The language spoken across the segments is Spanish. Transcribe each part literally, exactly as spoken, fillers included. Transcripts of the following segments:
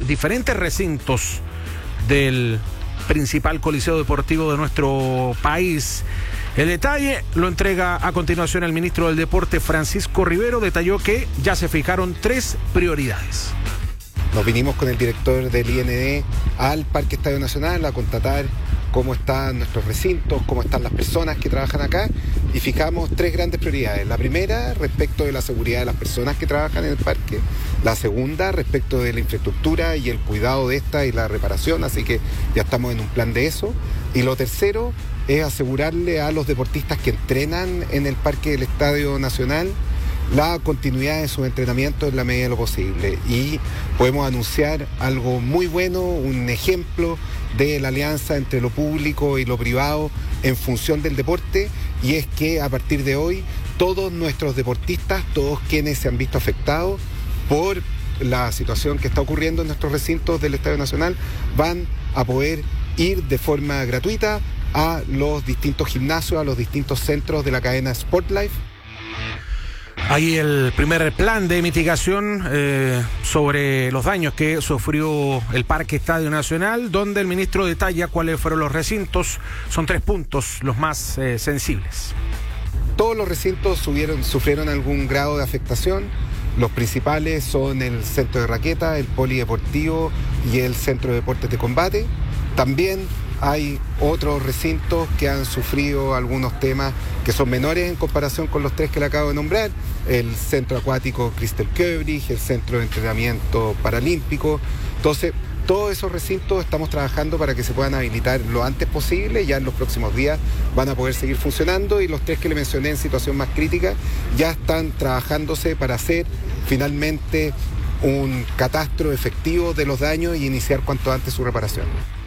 diferentes recintos del principal coliseo deportivo de nuestro país. El detalle lo entrega a continuación el ministro del Deporte, Francisco Rivero. Detalló que ya se fijaron tres prioridades. Nos vinimos con el director del I N D al Parque Estadio Nacional a constatar cómo están nuestros recintos, cómo están las personas que trabajan acá, y fijamos tres grandes prioridades. La primera, respecto de la seguridad de las personas que trabajan en el parque. La segunda, respecto de la infraestructura y el cuidado de esta y la reparación, así que ya estamos en un plan de eso. Y lo tercero es asegurarle a los deportistas que entrenan en el Parque del Estadio Nacional la continuidad de sus entrenamientos en la medida de lo posible. Y podemos anunciar algo muy bueno, un ejemplo de la alianza entre lo público y lo privado en función del deporte, y es que a partir de hoy todos nuestros deportistas, todos quienes se han visto afectados por la situación que está ocurriendo en nuestros recintos del Estadio Nacional, van a poder ir de forma gratuita a los distintos gimnasios, a los distintos centros de la cadena Sportlife. Ahí el primer plan de mitigación eh, sobre los daños que sufrió el Parque Estadio Nacional, donde el ministro detalla cuáles fueron los recintos. Son tres puntos los más eh, sensibles. Todos los recintos subieron, sufrieron algún grado de afectación. Los principales son el centro de raqueta, el polideportivo y el centro de deportes de combate. También hay otros recintos que han sufrido algunos temas que son menores en comparación con los tres que le acabo de nombrar: el centro acuático Christel Köbrich, el centro de entrenamiento paralímpico. Entonces, todos esos recintos estamos trabajando para que se puedan habilitar lo antes posible. Ya en los próximos días van a poder seguir funcionando, y los tres que le mencioné en situación más crítica ya están trabajándose para hacer finalmente un catastro efectivo de los daños y iniciar cuanto antes su reparación.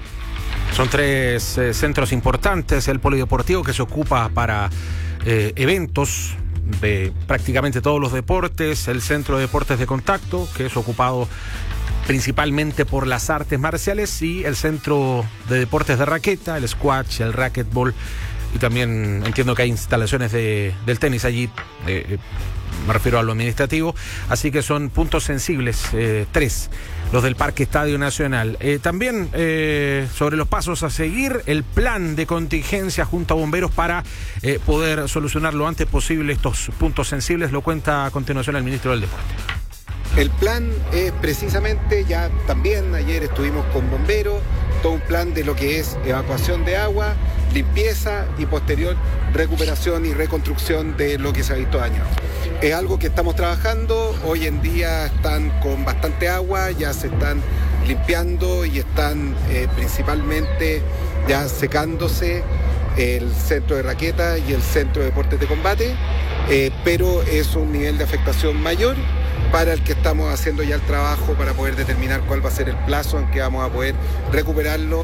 Son tres eh, centros importantes: el polideportivo, que se ocupa para eh, eventos de prácticamente todos los deportes; el centro de deportes de contacto, que es ocupado principalmente por las artes marciales; y el centro de deportes de raqueta, el squash, el racquetball, y también entiendo que hay instalaciones de, del tenis allí, eh, me refiero a lo administrativo. Así que son puntos sensibles, eh, tres, los del Parque Estadio Nacional. Eh, también eh, sobre los pasos a seguir, el plan de contingencia junto a bomberos para eh, poder solucionar lo antes posible estos puntos sensibles, lo cuenta a continuación el ministro del Deporte. El plan es precisamente, ya también ayer estuvimos con bomberos, todo un plan de lo que es evacuación de agua, limpieza y posterior recuperación y reconstrucción de lo que se ha visto dañado. Es algo que estamos trabajando. Hoy en día están con bastante agua, ya se están limpiando y están eh, principalmente ya secándose el centro de raqueta y el centro de deportes de combate, eh, pero es un nivel de afectación mayor para el que estamos haciendo ya el trabajo para poder determinar cuál va a ser el plazo en que vamos a poder recuperarlo.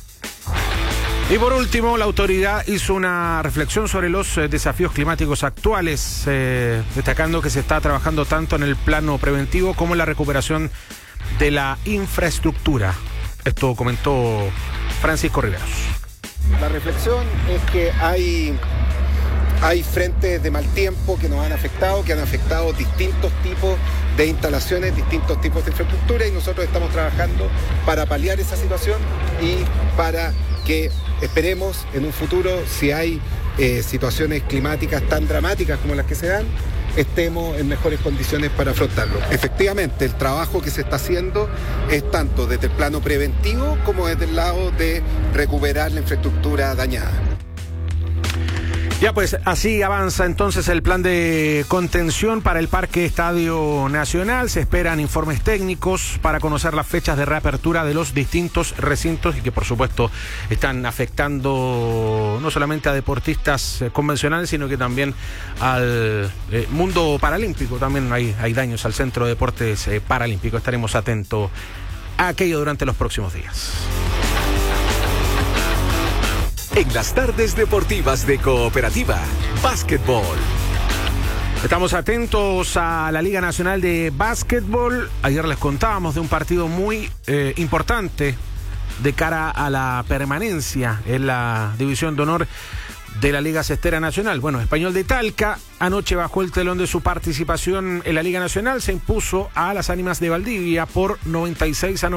Y por último, la autoridad hizo una reflexión sobre los eh, desafíos climáticos actuales, eh, destacando que se está trabajando tanto en el plano preventivo como en la recuperación de la infraestructura. Esto comentó Francisco Riveros. La reflexión es que hay, hay frentes de mal tiempo que nos han afectado, que han afectado distintos tipos de instalaciones, distintos tipos de infraestructura, y nosotros estamos trabajando para paliar esa situación y para que esperemos en un futuro, si hay eh, situaciones climáticas tan dramáticas como las que se dan, estemos en mejores condiciones para afrontarlo. Efectivamente, el trabajo que se está haciendo es tanto desde el plano preventivo como desde el lado de recuperar la infraestructura dañada. Ya pues, así avanza entonces el plan de contención para el Parque Estadio Nacional. Se esperan informes técnicos para conocer las fechas de reapertura de los distintos recintos, y que por supuesto están afectando no solamente a deportistas eh, convencionales, sino que también al eh, mundo paralímpico. También hay, hay daños al Centro de Deportes eh, Paralímpico. Estaremos atentos a aquello durante los próximos días. En las tardes deportivas de Cooperativa, básquetbol. Estamos atentos a la Liga Nacional de Básquetbol. Ayer les contábamos de un partido muy eh, importante de cara a la permanencia en la División de Honor de la Liga Cestera Nacional. Bueno, Español de Talca anoche bajó el telón de su participación en la Liga Nacional, se impuso a las Ánimas de Valdivia por noventa y seis a noventa.